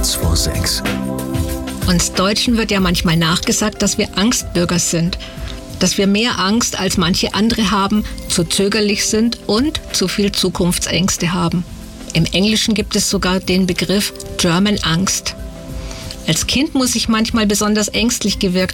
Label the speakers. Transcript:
Speaker 1: kurz vor 6.
Speaker 2: Uns Deutschen wird ja manchmal nachgesagt, dass wir Angstbürger sind. Dass wir mehr Angst als manche andere haben, zu zögerlich sind und zu viel Zukunftsängste haben. Im Englischen gibt es sogar den Begriff German Angst. Als Kind muss ich manchmal besonders ängstlich gewirkt